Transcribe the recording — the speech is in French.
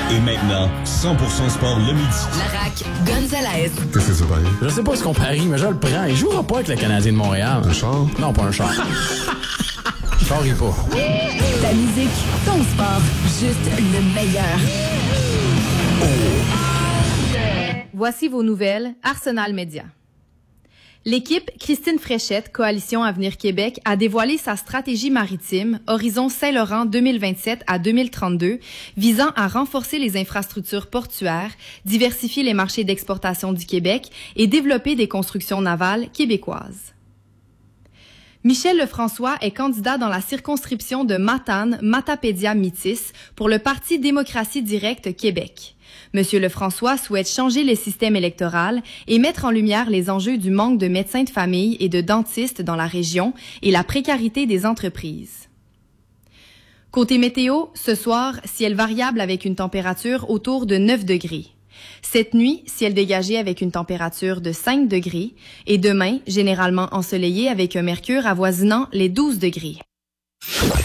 Et maintenant, 100% sport le midi. Larac, Gonzalez. Qu'est-ce que c'est pareil? Je sais pas ce qu'on parie, mais je le prends. Il jouera pas avec le Canadien de Montréal. Un char? Non, pas un char. Je parie pas. Ta musique, ton sport, juste le meilleur. Voici vos nouvelles, Arsenal Média. L'équipe Christine Fréchette, Coalition Avenir Québec, a dévoilé sa stratégie maritime Horizon Saint-Laurent 2027 à 2032, visant à renforcer les infrastructures portuaires, diversifier les marchés d'exportation du Québec et développer des constructions navales québécoises. Michel Lefrançois est candidat dans la circonscription de Matane-Matapédia-Métis pour le Parti démocratie directe Québec. Monsieur Lefrançois souhaite changer le système électoral et mettre en lumière les enjeux du manque de médecins de famille et de dentistes dans la région et la précarité des entreprises. Côté météo, ce soir, ciel variable avec une température autour de 9 degrés. Cette nuit, ciel dégagé avec une température de 5 degrés et demain, généralement ensoleillé avec un mercure avoisinant les 12 degrés.